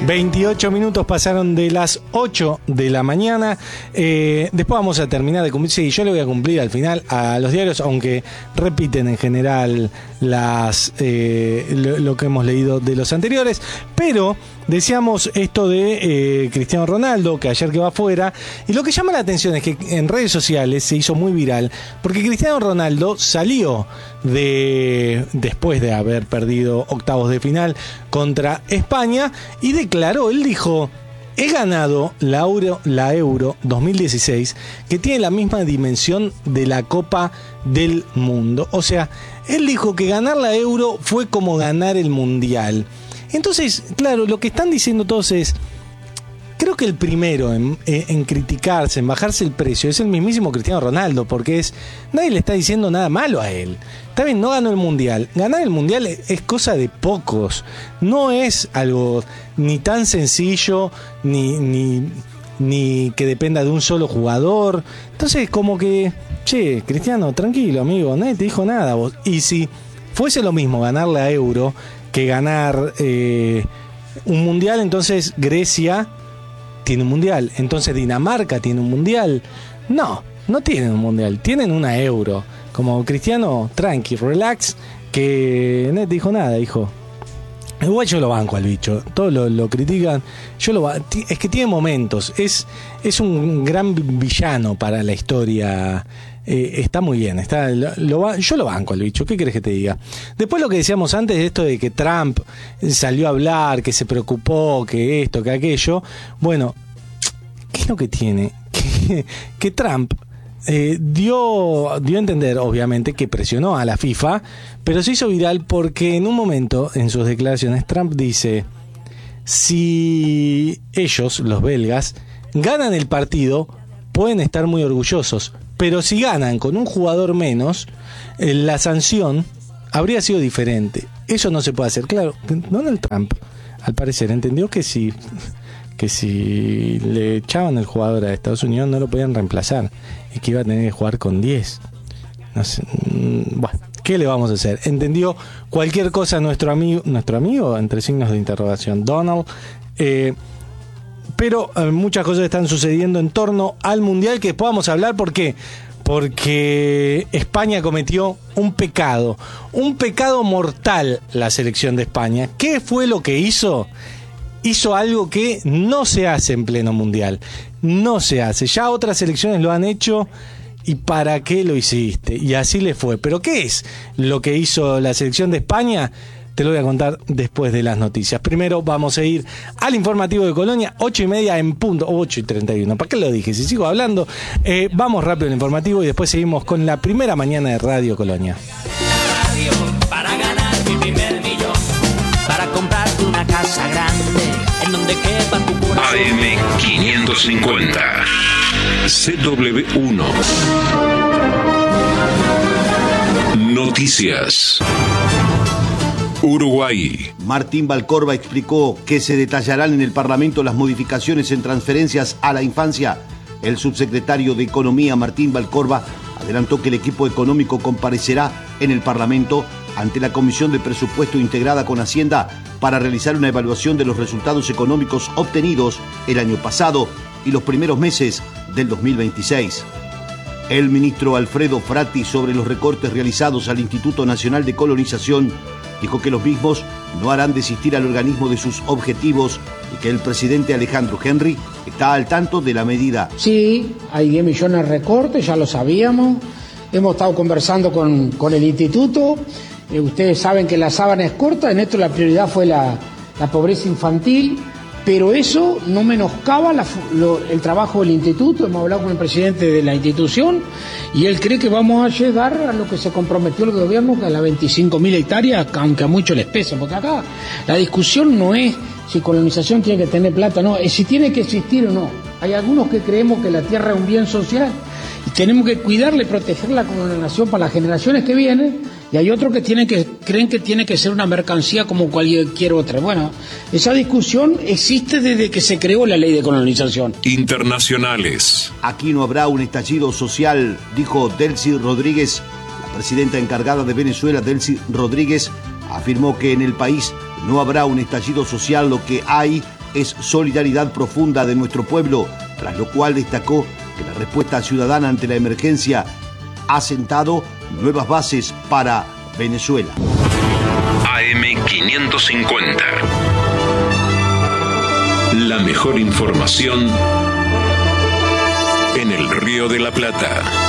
28 minutos pasaron de las 8 de la mañana. Después vamos a terminar de cumplir. Sí, yo le voy a cumplir al final a los diarios, aunque repiten en general lo que hemos leído de los anteriores. Pero decíamos esto de Cristiano Ronaldo, que ayer quedó afuera. Y lo que llama la atención es que en redes sociales se hizo muy viral, porque Cristiano Ronaldo salió después de haber perdido octavos de final contra España y declaró, él dijo: he ganado la Euro 2016, que tiene la misma dimensión de la Copa del Mundo. O sea, él dijo que ganar la Euro fue como ganar el Mundial. Entonces, claro, lo que están diciendo todos es, creo que el primero en criticarse, en bajarse el precio, es el mismísimo Cristiano Ronaldo, porque nadie le está diciendo nada malo a él. Está bien, no ganó el Mundial. Ganar el Mundial es cosa de pocos. No es algo ni tan sencillo, ni que dependa de un solo jugador. Entonces, como que, che, Cristiano, tranquilo, amigo, nadie te dijo nada vos. Y si fuese lo mismo ganar la Euro que ganar un Mundial, entonces Grecia tiene un Mundial, entonces Dinamarca tiene un Mundial. No tienen un Mundial, tienen una Euro. Como Cristiano, tranqui, relax, que nadie te dijo nada, hijo. Igual yo lo banco al bicho, todos lo critican, es que tiene momentos, es un gran villano para la historia. Está muy bien, yo lo banco al bicho, ¿qué querés que te diga? Después lo que decíamos antes de esto de que Trump salió a hablar, que se preocupó, que esto, que aquello. Bueno, ¿qué es lo que tiene? Que Trump dio a entender, obviamente, que presionó a la FIFA, pero se hizo viral porque en un momento, en sus declaraciones, Trump dice: si ellos, los belgas, ganan el partido, pueden estar muy orgullosos, pero si ganan con un jugador menos, la sanción habría sido diferente. Eso no se puede hacer. Claro, Donald Trump, al parecer, entendió que si le echaban el jugador a Estados Unidos no lo podían reemplazar y que iba a tener que jugar con 10. No sé, bueno, ¿qué le vamos a hacer? Entendió cualquier cosa nuestro amigo, entre signos de interrogación, Donald. Pero muchas cosas están sucediendo en torno al Mundial que después vamos a hablar. ¿Por qué? Porque España cometió un pecado mortal, la selección de España. ¿Qué fue lo que hizo? Hizo algo que no se hace en pleno Mundial. No se hace. Ya otras selecciones lo han hecho. ¿Y para qué lo hiciste? Y así le fue. ¿Pero qué es lo que hizo la selección de España? Te lo voy a contar después de las noticias. Primero vamos a ir al informativo de Colonia, 8:30 en punto, 8:31. ¿Para qué lo dije? Si sigo hablando, vamos rápido al informativo y después seguimos con la primera mañana de Radio Colonia. Para ganar mi primer millón, para comprarte una casa grande, en donde quepa tu corazón. AM550, CW1. Noticias. Uruguay. Martín Valcorba explicó que se detallarán en el Parlamento las modificaciones en transferencias a la infancia. El subsecretario de Economía, Martín Valcorba, adelantó que el equipo económico comparecerá en el Parlamento ante la Comisión de Presupuesto integrada con Hacienda para realizar una evaluación de los resultados económicos obtenidos el año pasado y los primeros meses del 2026. El ministro Alfredo Frati, sobre los recortes realizados al Instituto Nacional de Colonización, dijo que los mismos no harán desistir al organismo de sus objetivos y que el presidente Alejandro Henry está al tanto de la medida. Sí, hay 10 millones de recortes, ya lo sabíamos. Hemos estado conversando con el instituto. Ustedes saben que la sábana es corta, en esto la prioridad fue la pobreza infantil, pero eso no menoscaba el trabajo del instituto. Hemos hablado con el presidente de la institución y él cree que vamos a llegar a lo que se comprometió el gobierno, que a las 25.000 hectáreas, aunque a muchos les pesa, porque acá la discusión no es si colonización tiene que tener plata, no, es si tiene que existir o no. Hay algunos que creemos que la tierra es un bien social y tenemos que cuidarla y protegerla como una nación para las generaciones que vienen, y hay otros que creen que tiene que ser una mercancía como cualquier otra. Bueno, esa discusión existe desde que se creó la ley de colonización. Internacionales. Aquí no habrá un estallido social, dijo Delcy Rodríguez. La presidenta encargada de Venezuela, Delcy Rodríguez, afirmó que en el país no habrá un estallido social, lo que hay es solidaridad profunda de nuestro pueblo, tras lo cual destacó que la respuesta ciudadana ante la emergencia ha sentado nuevas bases para Venezuela. AM550. La mejor información en el Río de la Plata.